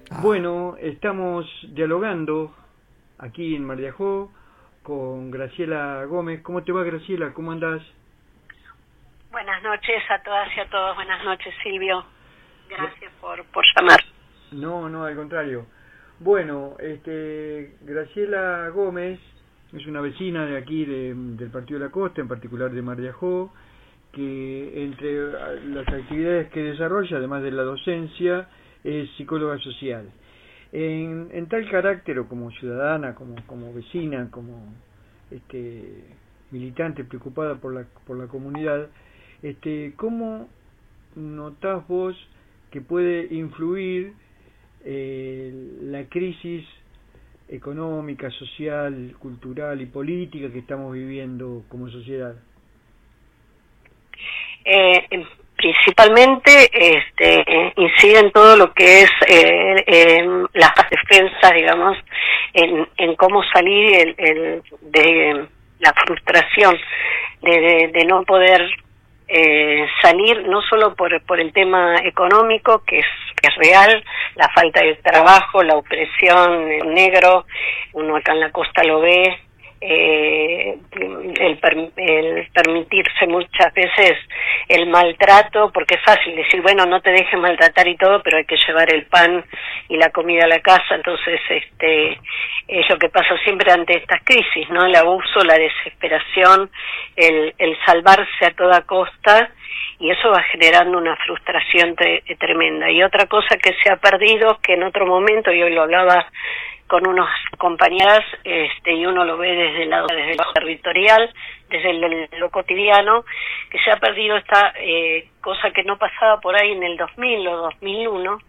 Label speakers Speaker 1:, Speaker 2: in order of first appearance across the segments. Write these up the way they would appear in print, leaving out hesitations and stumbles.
Speaker 1: Bueno, estamos dialogando aquí en Mar de Ajó con Graciela Gómez. ¿Cómo te va, Graciela? ¿Cómo andás?
Speaker 2: Buenas noches a todas y a todos. Buenas noches, Silvio. Gracias por llamar.
Speaker 1: No, al contrario. Bueno, Graciela Gómez es una vecina de aquí del Partido de la Costa, en particular de Mar de Ajó, que entre las actividades que desarrolla, además de la docencia, es psicóloga social. En tal carácter, o como ciudadana, como vecina, como militante preocupada por la comunidad, ¿cómo notás vos que puede influir la crisis económica, social, cultural y política que estamos viviendo como sociedad?
Speaker 2: Principalmente incide en todo lo que es las defensas, digamos, en cómo salir de la frustración de no poder salir, no solo por el tema económico, que es real, la falta de trabajo, la opresión negro, uno acá en la costa lo ve, el permitirse muchas veces el maltrato, porque es fácil decir, bueno, no te dejes maltratar y todo, pero hay que llevar el pan y la comida a la casa. Entonces es lo que pasa siempre ante estas crisis, ¿no? El abuso, la desesperación, el salvarse a toda costa, y eso va generando una frustración tremenda. Y otra cosa que se ha perdido, que en otro momento, y hoy lo hablaba con unas compañeras, y uno lo ve desde lo territorial, desde lo cotidiano, que se ha perdido esta cosa que no pasaba por ahí en el 2000 o 2001,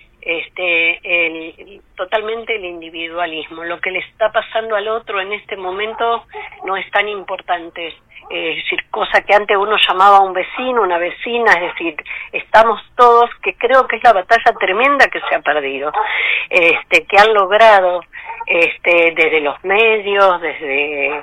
Speaker 2: totalmente el individualismo. Lo que le está pasando al otro en este momento no es tan importante. Es decir, cosa que antes uno llamaba a un vecino, una vecina, es decir, estamos todos, que creo que es la batalla tremenda que se ha perdido, que han logrado desde los medios, desde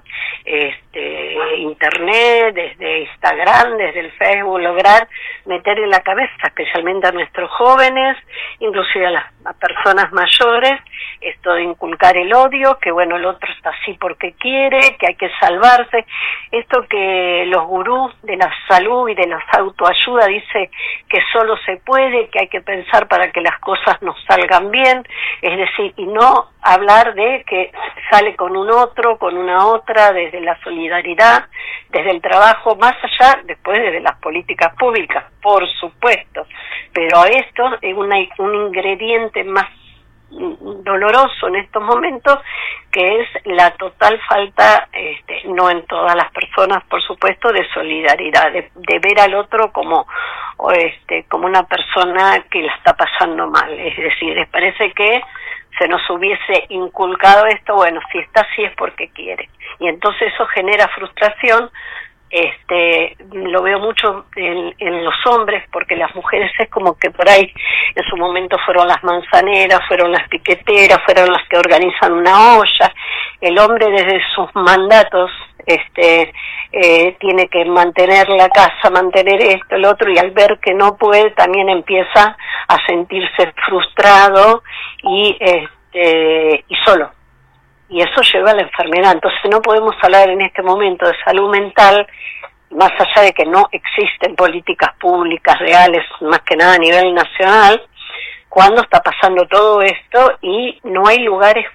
Speaker 2: internet, desde Instagram, desde el Facebook, lograr meter en la cabeza, especialmente a nuestros jóvenes, inclusive a las personas mayores, esto de inculcar el odio, que bueno, el otro está así porque quiere, que hay que salvarse, esto que los gurús de la salud y de la autoayuda dice que solo se puede, que hay que pensar para que las cosas nos salgan bien, es decir, y no hablar de que sale con un otro, con una otra, desde la solidaridad, desde el trabajo, más allá, después desde las políticas públicas, por supuesto, pero esto es un ingrediente más doloroso en estos momentos, que es la total falta, no en todas las personas, por supuesto, de solidaridad, de ver al otro como una persona que la está pasando mal. Es decir, les parece que se nos hubiese inculcado esto, bueno, si está así es porque quiere, y entonces eso genera frustración. Lo veo mucho en los hombres, porque las mujeres es como que por ahí en su momento fueron las manzaneras, fueron las piqueteras, fueron las que organizan una olla. El hombre desde sus mandatos tiene que mantener la casa, mantener esto, el otro, y al ver que no puede también empieza a sentirse frustrado y solo. Y eso lleva a la enfermedad. Entonces no podemos hablar en este momento de salud mental, más allá de que no existen políticas públicas reales, más que nada a nivel nacional, cuando está pasando todo esto y no hay lugares